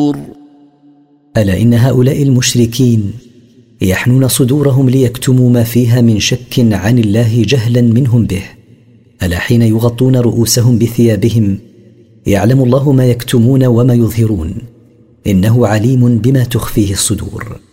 ألا إن هؤلاء المشركين يحنون صدورهم ليكتموا ما فيها من شك عن الله جهلا منهم به. ألا حين يغطون رؤوسهم بثيابهم يعلم الله ما يكتمون وما يظهرون، إنه عليم بما تخفيه الصدور.